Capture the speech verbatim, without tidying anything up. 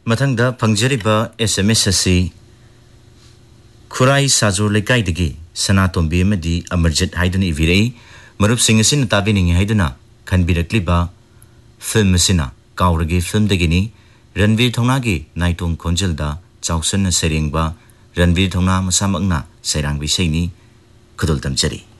मथंगदा फंगजरिबा SMS असी खुराई साजोर लेकाइदगी सनातोंबी अमदी अमरजित हाइदुना इविरई मरुप सिंह असिन ताबिनिंग हाइदुना खनबिरक्लिबा film असिना काउरगे film दगिनी Ranveer थौनागी नाइटोंग खोंजलदा चाउसन सेरेंगबा Ranveer थौना मसामकना Sairang बिसैनी खुदुल तमचरी।